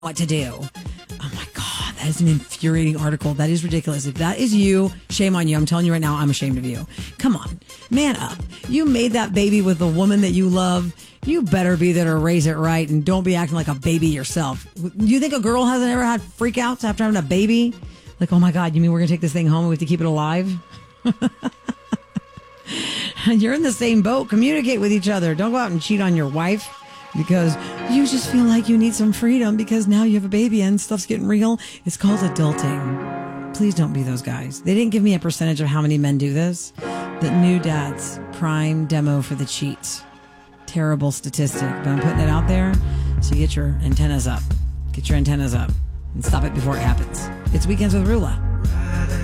what to do. Oh my God, that is an infuriating article. That is ridiculous. If that is you, shame on you. I'm telling you right now, I'm ashamed of you. Come on, man up. You made that baby with the woman that you love. You better be there to raise it right and don't be acting like a baby yourself. You think a girl hasn't ever had freakouts after having a baby? Like, oh my God, you mean we're going to take this thing home and we have to keep it alive? You're in the same boat. Communicate with each other. Don't go out and cheat on your wife because you just feel like you need some freedom because now you have a baby and stuff's getting real. It's called adulting. Please don't be those guys. They didn't give me a percentage of how many men do this. The new dads, prime demo for the cheats. Terrible statistic, but I'm putting it out there so you get your antennas up. Get your antennas up and stop it before it happens. It's Weekends with Rula.